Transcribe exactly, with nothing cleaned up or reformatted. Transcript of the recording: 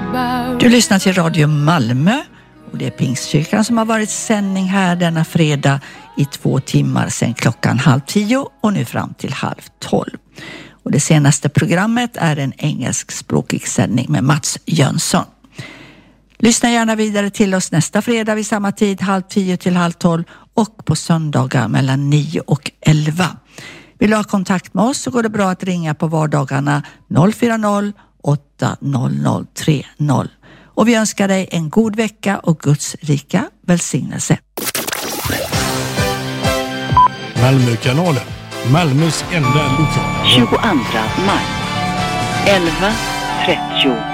Du lyssnar till Radio Malmö och det är Pingstkyrkan som har varit sändning här denna fredag i två timmar sedan klockan halv tio och nu fram till halv tolv. Och det senaste programmet är en engelskspråkig sändning med Mats Jönsson. Lyssna gärna vidare till oss nästa fredag vid samma tid, halv tio till halv tolv och på söndagar mellan nio och elva. Vill du ha kontakt med oss så går det bra att ringa på vardagarna noll fyra noll åtta noll noll tre noll. Och vi önskar dig en god vecka och Guds rika välsignelse. Malmökanalen, Malmös enda lokal. tjugoandra maj, elva trettio